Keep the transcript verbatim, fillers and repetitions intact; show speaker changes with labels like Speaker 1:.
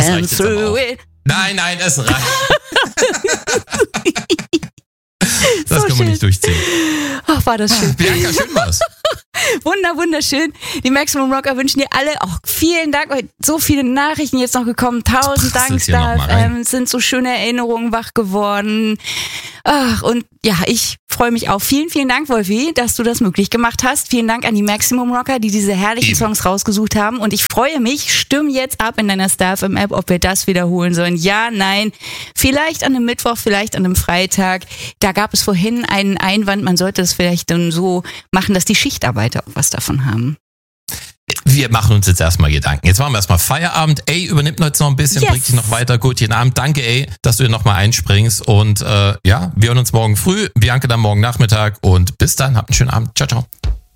Speaker 1: and through it.
Speaker 2: Nein, nein, es reicht. Das
Speaker 1: So
Speaker 2: können wir
Speaker 1: schön.
Speaker 2: nicht durchziehen.
Speaker 1: Ach, war das schön.
Speaker 2: Bianca, schön war's.
Speaker 1: Wunder, wunderschön. Die Maximum Rocker wünschen dir alle auch vielen Dank. Heute so viele Nachrichten jetzt noch gekommen. Tausend Dank,
Speaker 2: prasselt's hier noch
Speaker 1: Staff.
Speaker 2: mal rein.
Speaker 1: Ähm, es sind so schöne Erinnerungen wach geworden. Ach, und ja, ich freue mich auch. Vielen, vielen Dank, Wolfi, dass du das möglich gemacht hast. Vielen Dank an die Maximum Rocker, die diese herrlichen
Speaker 2: Eben.
Speaker 1: Songs rausgesucht haben. Und ich freue mich, stimm jetzt ab in deiner Staff im App, ob wir das wiederholen sollen. Ja, nein. Vielleicht an einem Mittwoch, vielleicht an einem Freitag. Da gab es vorhin einen Einwand, man sollte es vielleicht dann so machen, dass die Schichtarbeiter auch was davon haben.
Speaker 2: Wir machen uns jetzt erstmal Gedanken. Jetzt machen wir erstmal Feierabend. Ey, übernimmt uns noch ein bisschen,
Speaker 1: Yes.
Speaker 2: bringt dich noch weiter. Guten Abend. Danke, ey, dass du hier nochmal einspringst. Und äh, ja, wir hören uns morgen früh. Bianca dann morgen Nachmittag. Und bis dann, habt einen schönen Abend. Ciao, ciao.